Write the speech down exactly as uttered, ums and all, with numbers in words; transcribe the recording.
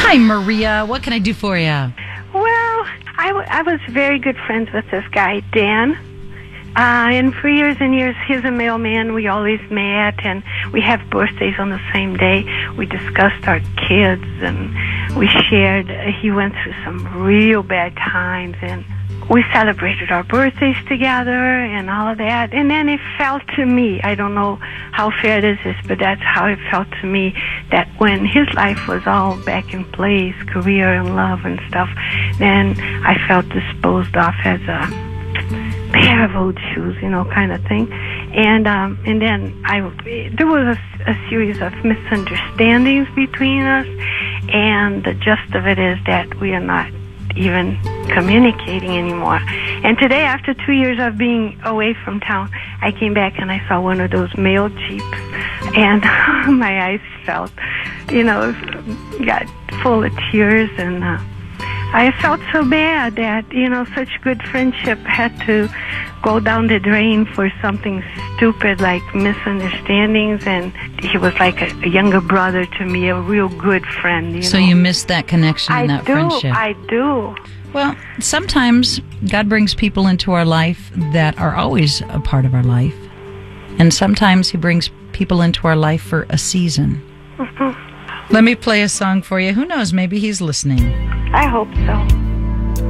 Hi, Maria. What can I do for you? Well, I, w- I was very good friends with this guy, Dan. Uh, and for years and years, he's a mailman. We always met, and we have birthdays on the same day. We discussed our kids, and we shared. Uh, he went through some real bad times, and we celebrated our birthdays together and all of that. And then it felt to me, I don't know how fair this is, but that's how it felt to me, that when his life was all back in place, career and love and stuff, then I felt disposed of as a pair of old shoes, you know, kind of thing. And um, and then I, there was a, a series of misunderstandings between us, and the gist of it is that we are not even communicating anymore. And today, after two years of being away from town, I came back and I saw one of those mail jeeps, and my eyes felt, you know, got full of tears, and uh, I felt so bad that, you know, such good friendship had to go down the drain for something stupid like misunderstandings. And he was like a, a younger brother to me, a real good friend. You so know? you missed that connection and I that do, friendship. I do. Well, sometimes God brings people into our life that are always a part of our life. And sometimes he brings people into our life for a season. Mm-hmm. Let me play a song for you. Who knows? Maybe he's listening. I hope so.